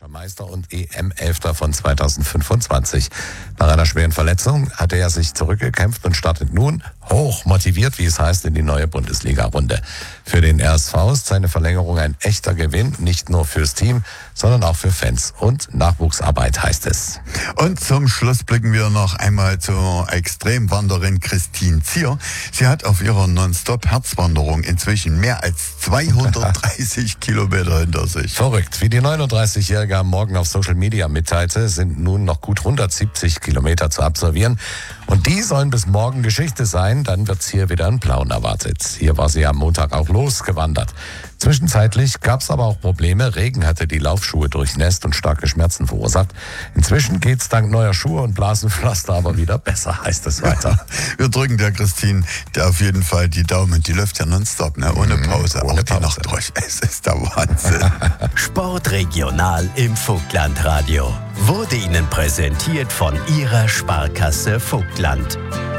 Meister und EM-Elfter von 2025. Nach einer schweren Verletzung hatte er sich zurückgekämpft und startet nun hoch motiviert, wie es heißt, in die neue Bundesliga-Runde. Für den RSV ist seine Verlängerung ein echter Gewinn, nicht nur fürs Team, sondern auch für Fans und Nachwuchsarbeit, heißt es. Und zum Schluss blicken wir noch einmal zur Extremwanderin Christine Zier. Sie hat auf ihrer Non-Stop-Herzwanderung inzwischen mehr als 230 Kilometer hinter sich. Verrückt. Wie die 39-Jährige am Morgen auf Social Media mitteilte, sind nun noch gut 170 Kilometer zu absolvieren. Und die sollen bis morgen Geschichte sein, dann wird's hier wieder in Plauen erwartet. Hier war sie am Montag auch losgewandert. Zwischenzeitlich gab's aber auch Probleme. Regen hatte die Laufschuhe durchnässt und starke Schmerzen verursacht. Inzwischen geht's dank neuer Schuhe und Blasenpflaster aber wieder besser, heißt es weiter. Wir drücken der Christine auf jeden Fall die Daumen. Die läuft ja nonstop, ne? Ohne Pause, ohne auch die Pause. Nacht durch. Es ist der Wahnsinn. Sportregional im Vogtlandradio wurde Ihnen präsentiert von Ihrer Sparkasse Vogtland.